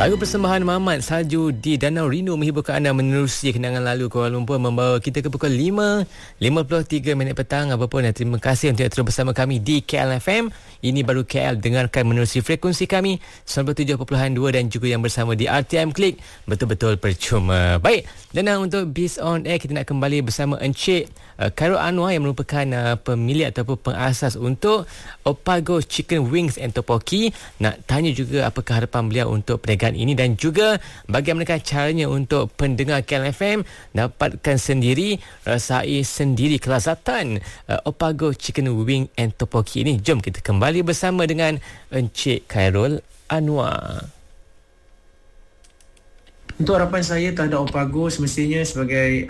Lagu persembahan Mamat Salju di Danau Rindu menghiburkan anda menerusi kenangan lalu Kuala Lumpur, membawa kita ke pukul 5.53 petang. Apa pun, terima kasih untuk terus bersama kami di KL FM. Ini baru KL, dengarkan menerusi frekuensi kami 97.2 dan juga yang bersama di RTM Klik, betul-betul percuma. Baik, dan untuk Biz on Air, kita nak kembali bersama Encik Khairul Anwar yang merupakan pemilik ataupun pengasas untuk Opago Chicken Wings and Topoki. Nak tanya juga apakah harapan beliau untuk perniagaan ini dan juga bagaimana caranya untuk pendengar KL FM dapatkan sendiri, rasai sendiri kelazatan Opago Chicken Wing and Topoki ini. Jom kita kembali bersama dengan Encik Khairul Anwar. Untuk harapan saya terhadap Opago, semestinya sebagai